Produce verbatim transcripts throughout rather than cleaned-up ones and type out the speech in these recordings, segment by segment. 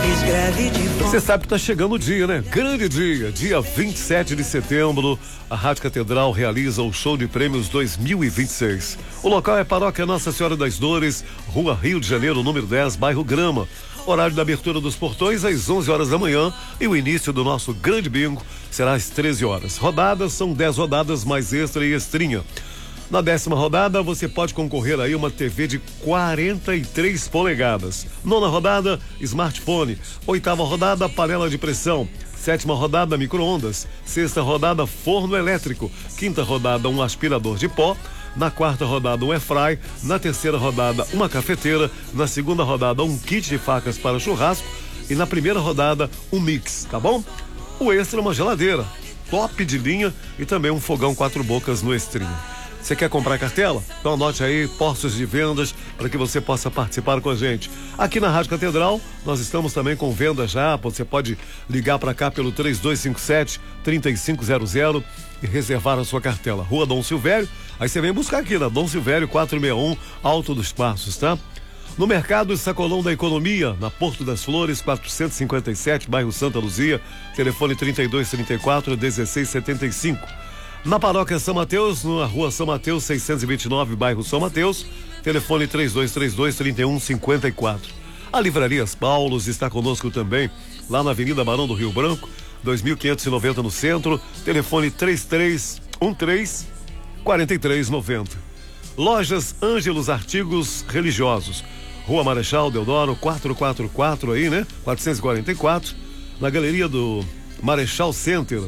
fiz greve de fome. Você sabe que tá chegando o dia, né? Grande dia, dia vinte e sete de setembro, a Rádio Catedral realiza o show de prêmios dois mil e vinte e seis. O local é Paróquia Nossa Senhora das Dores, Rua Rio de Janeiro, número dez, bairro Grama. Horário da abertura dos portões às onze horas da manhã e o início do nosso grande bingo será às treze horas. Rodadas são dez rodadas mais extra e extrinha. Na décima rodada, você pode concorrer aí uma T V de quarenta e três polegadas. Nona rodada, smartphone. Oitava rodada, panela de pressão. Sétima rodada, micro-ondas. Sexta rodada, forno elétrico. Quinta rodada, um aspirador de pó. Na quarta rodada, um airfry. Na terceira rodada, uma cafeteira. Na segunda rodada, um kit de facas para churrasco. E na primeira rodada, um mix, tá bom? O extra, uma geladeira. Top de linha e também um fogão quatro bocas no extremo. Você quer comprar cartela? Então anote aí postos de vendas para que você possa participar com a gente. Aqui na Rádio Catedral, nós estamos também com venda já. Você pode ligar para cá pelo três dois cinco sete, três cinco zero zero e reservar a sua cartela. Rua Dom Silvério, aí você vem buscar aqui na Dom Silvério quatrocentos e sessenta e um, Alto dos Passos, tá? No Mercado Sacolão da Economia, na Porto das Flores, quatrocentos e cinquenta e sete, bairro Santa Luzia, telefone trinta e dois trinta e quatro, dezesseis setenta e cinco. Na Paróquia São Mateus, na Rua São Mateus, seiscentos e vinte e nove, bairro São Mateus, telefone três dois três dois, trinta e um cinquenta e quatro. A Livrarias Paulos está conosco também, lá na Avenida Barão do Rio Branco, dois mil quinhentos e noventa no centro, telefone três três um três, quatro três nove zero. Lojas Ângelos Artigos Religiosos, Rua Marechal Deodoro, quatrocentos e quarenta e quatro aí, né? quatrocentos e quarenta e quatro, na Galeria do Marechal Center,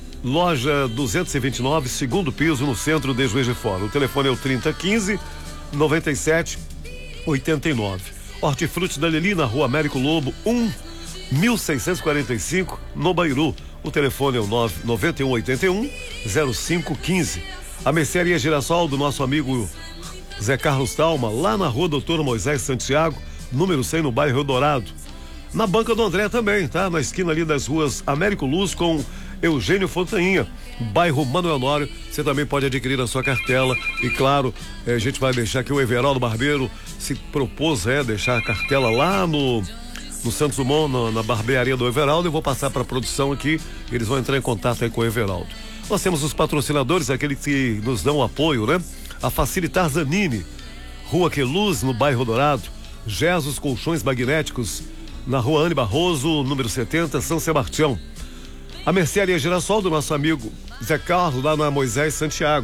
loja duzentos e vinte e nove, segundo piso, no centro de Juiz de Fora. O telefone é o trinta quinze, noventa e sete oitenta e nove. Hortifruti da Lili, na Rua Américo Lobo, um, mil seiscentos e quarenta e cinco, no Bairu. O telefone é o nove nove um oito um, zero cinco um cinco. A mercearia Girassol do nosso amigo Zé Carlos Talma, lá na Rua Doutor Moisés Santiago, número cem, no bairro Eldorado. Na Banca do André também, tá? Na esquina ali das ruas Américo Luz com Eugênio Fontainha, bairro Manuel Nório. Você também pode adquirir a sua cartela e, claro, eh, a gente vai deixar que o Everaldo Barbeiro se propôs é deixar a cartela lá no no Santos Dumont, na, na barbearia do Everaldo. Eu vou passar para a produção aqui, eles vão entrar em contato aí com o Everaldo. Nós temos os patrocinadores, aqueles que nos dão apoio, né? A Facilitar Zanini, Rua Queluz, no bairro Dourado. Jesus Colchões Magnéticos, na Rua Anne Barroso, número setenta, São Sebastião. A mercearia Girassol do nosso amigo Zé Carlos, lá na Moisés Santiago.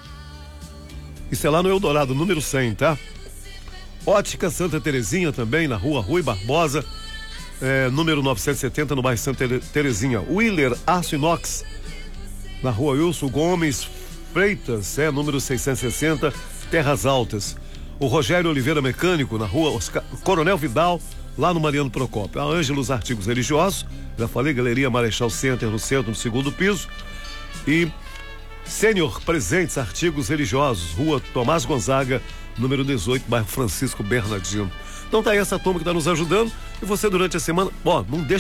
Isso é lá no Eldorado, número cem, tá? Ótica Santa Terezinha também, na Rua Rui Barbosa, é, número novecentos e setenta, no bairro Santa Terezinha. Willer Aço Inox, na Rua Wilson Gomes Freitas, é, número seiscentos e sessenta, Terras Altas. O Rogério Oliveira Mecânico, na Rua Oscar, Coronel Vidal, lá no Mariano Procópio. A Ângelos Artigos Religiosos, já falei, Galeria Marechal Center, no centro, no segundo piso. E Sênior Presentes Artigos Religiosos, Rua Tomás Gonzaga, número dezoito, bairro Francisco Bernardino. Então tá aí essa turma que tá nos ajudando. E você durante a semana, ó, não deixa